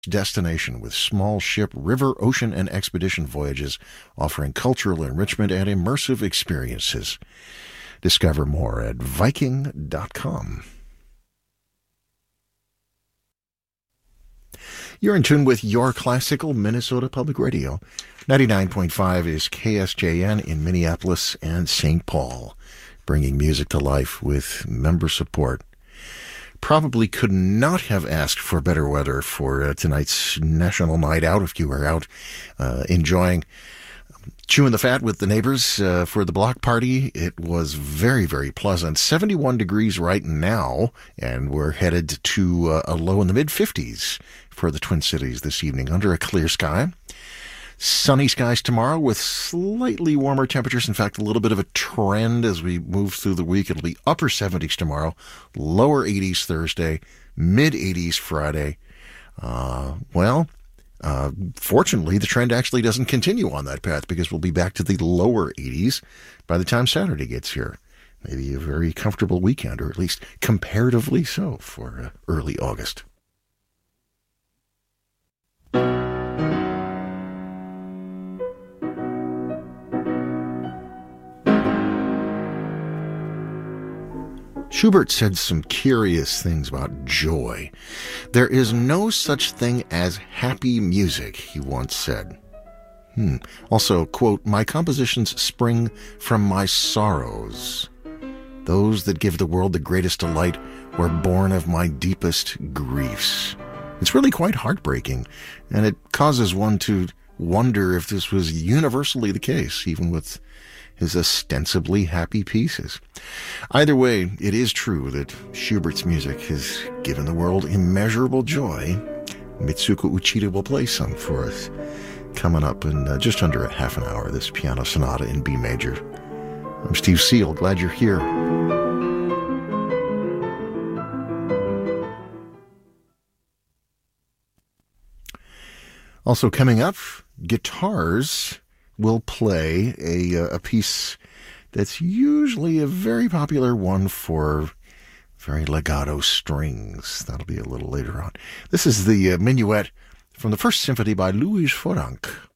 destination with small ship, river, ocean, and expedition voyages offering cultural enrichment and immersive experiences. Discover more at Viking.com. You're in tune with your classical Minnesota Public Radio. 99.5 is KSJN in Minneapolis and St. Paul, bringing music to life with member support. Probably could not have asked for better weather for tonight's National Night Out if you were out enjoying chewing the fat with the neighbors for the block party. It was very, very pleasant. 71 degrees right now, and we're headed to a low in the mid-50s for the Twin Cities this evening under a clear sky. Sunny skies tomorrow with slightly warmer temperatures. In fact, a little bit of a trend as we move through the week. It'll be upper 70s tomorrow, lower 80s Thursday, mid 80s Friday. Fortunately, the trend actually doesn't continue on that path because we'll be back to the lower 80s by the time Saturday gets here. Maybe a very comfortable weekend, or at least comparatively so for early August. Schubert said some curious things about joy. There is no such thing as happy music, he once said. Also, quote, my compositions spring from my sorrows. Those that give the world the greatest delight were born of my deepest griefs. It's really quite heartbreaking, and it causes one to wonder if this was universally the case, even with his ostensibly happy pieces. Either way, it is true that Schubert's music has given the world immeasurable joy. Mitsuko Uchida will play some for us coming up in just under a half an hour, this piano sonata in B major. I'm Steve Seal. Glad you're here. Also coming up, guitars will play a piece that's usually a very popular one for very legato strings. That'll be a little later on. This is the minuet from the First Symphony by Louis Foranc.